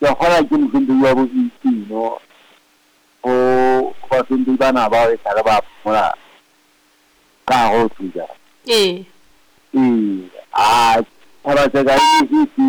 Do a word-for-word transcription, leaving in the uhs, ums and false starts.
就后来就跟着要不一起喏，我我跟对方那把才个把我啦，刚好出家。 Eh. Eh, ah, para chegar aí